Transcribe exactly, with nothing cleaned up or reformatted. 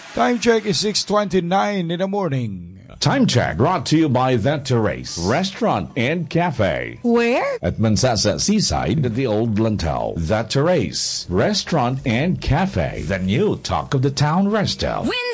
Time check is six twenty-nine in the morning. Time check brought to you by The Terrace Restaurant and Cafe. Where? At Mansasa Seaside at the Old Lantal. The Terrace Restaurant and Cafe. The new talk of the town resto. Win